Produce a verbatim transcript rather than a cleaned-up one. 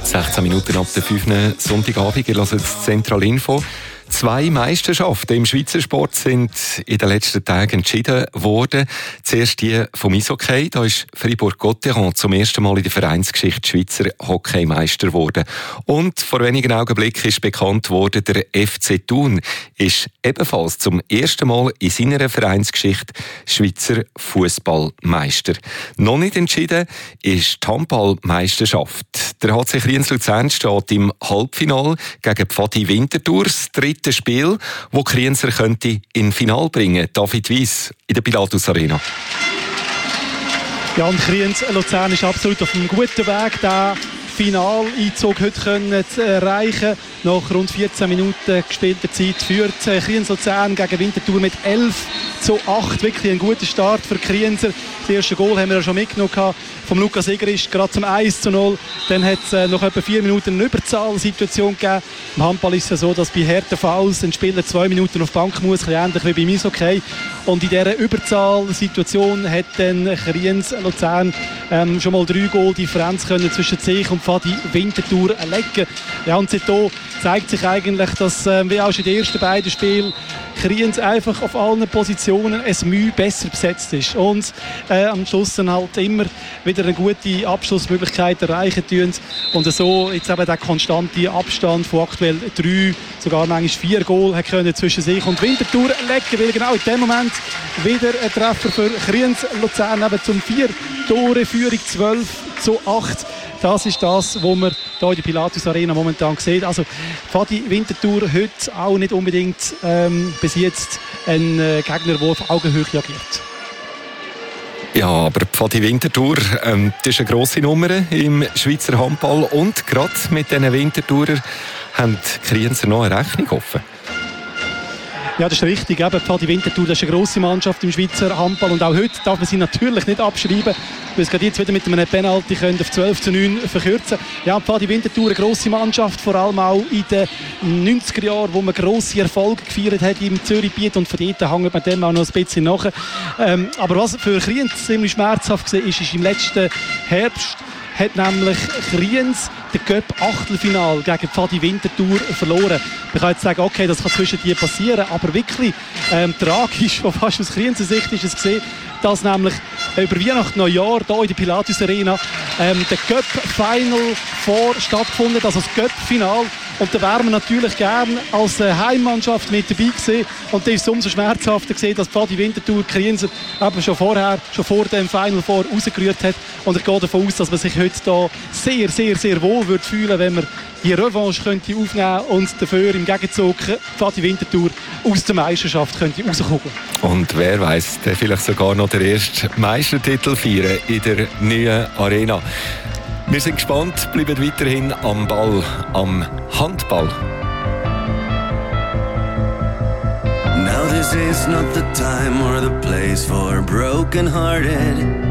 sechzehn Minuten ab der fünf Sonntagabend. Ihr hört das Zentralinfo. Zwei Meisterschaften im Schweizer Sport sind in den letzten Tagen entschieden worden. Zuerst die vom Eishockey. Da ist Fribourg-Gotteron zum ersten Mal in der Vereinsgeschichte Schweizer Hockeymeister geworden. Und vor wenigen Augenblicken ist bekannt worden, der F C Thun ist ebenfalls zum ersten Mal in seiner Vereinsgeschichte Schweizer Fußballmeister. Noch nicht entschieden ist die Handballmeisterschaft. Der H C Kriens-Luzern steht im Halbfinale gegen Pfadi Winterthur. Das dritte Spiel, das Krienser könnte in Final bringen. David Weiss in der Pilatus Arena. Ja, und Kriens-Luzern ist absolut auf einem guten Weg, den Finaleinzug heute können zu erreichen. Nach rund vierzehn Minuten gespielter Zeit führt Kriens-Luzern gegen Winterthur mit elf zu acht. Wirklich ein guter Start für Krienser. Das erste Goal haben wir ja schon mitgenommen vom Lukas Egerist, gerade zum eins zu null. Dann hat es äh, noch etwa vier Minuten eine Überzahlsituation gegeben. Im Handball ist es so, dass bei harten Fouls ein Spieler zwei Minuten auf die Bank muss, ein ähnlich wie beim Eishockey. Und in dieser Überzahlsituation hat dann Kriens-Luzern ähm, schon mal drei Goal Differenz können zwischen sich und Pfadi Winterthur legen. Ja, und seitdem zeigt sich eigentlich, dass äh, wie auch schon in den ersten beiden Spielen Kriens einfach auf allen Positionen ein Mühe besser besetzt ist und äh, am Schluss dann halt immer wieder eine gute Abschlussmöglichkeit erreichen tun und so jetzt eben der konstante Abstand von aktuell drei, sogar manchmal vier Goal hat können zwischen sich und Winterthur legen, weil genau in dem Moment wieder ein Treffer für Kriens-Luzern eben zum vier Tore Führung zwölf zu acht. Das ist das, was man hier in der Pilatus Arena momentan sieht. Also Pfadi Winterthur heute auch nicht unbedingt ähm, bis jetzt ein äh, Gegner, der auf Augenhöhe agiert. Ja, aber Pfadi Winterthur, ähm, das ist eine grosse Nummer im Schweizer Handball. Und gerade mit diesen Winterthurer haben die Krienser noch eine Rechnung offen. Ja, das ist richtig. Eben, Pfadi Winterthur, das ist eine grosse Mannschaft im Schweizer Handball. Und auch heute darf man sie natürlich nicht abschreiben, weil es gerade jetzt wieder mit einem Penalty können auf zwölf zu neun verkürzen. Ja, Pfadi Winterthur, eine grosse Mannschaft, vor allem auch in den neunziger Jahren, wo man grosse Erfolge gefeiert hat im Zürichgebiet. Und von dort hängt man dem auch noch ein bisschen nach. Ähm, aber was für Kriens ziemlich schmerzhaft war, ist, ist im letzten Herbst hat nämlich Kriens den Cup-Achtelfinal gegen Pfadi Winterthur verloren. Man kann jetzt sagen, okay, das kann zwischen die passieren, aber wirklich ähm, tragisch, fast aus Krienser Sicht ist es gesehen, dass nämlich über Weihnachten, Neujahr hier in der Pilatus Arena ähm, der Cup-Final vor stattgefunden hat, also das Cup-Final. Und da wären wir natürlich gerne als äh, Heimmannschaft mit dabei gewesen. Und da ist es umso schmerzhafter gesehen, dass Pfadi Winterthur Krienser eben schon vorher, schon vor dem Final Four rausgerührt hat. Und ich gehe davon aus, dass man sich heute hier sehr, sehr, sehr wohl würde fühlen, wenn man die Revanche könnte aufnehmen und dafür im Gegenzug Pfadi Winterthur aus der Meisterschaft könnte rauskommen. Und wer weiss, der vielleicht sogar noch den ersten Meistertitel feiern in der neuen Arena. Wir sind gespannt, bleiben weiterhin am Ball, am Handball. Now this is not the time or the place for broken-hearted.